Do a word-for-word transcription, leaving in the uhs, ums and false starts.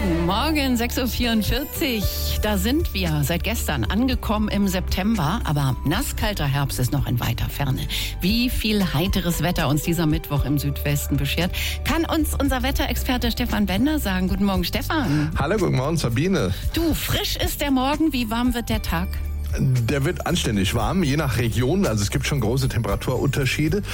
Guten Morgen, sechs Uhr vierundvierzig. Da sind wir seit gestern angekommen im September, aber nasskalter Herbst ist noch in weiter Ferne. Wie viel heiteres Wetter uns dieser Mittwoch im Südwesten beschert, kann uns unser Wetterexperte Stefan Bender sagen. Guten Morgen, Stefan. Hallo, guten Morgen, Sabine. Du, frisch ist der Morgen, wie warm wird der Tag? Der wird anständig warm, je nach Region. Also es gibt schon große Temperaturunterschiede.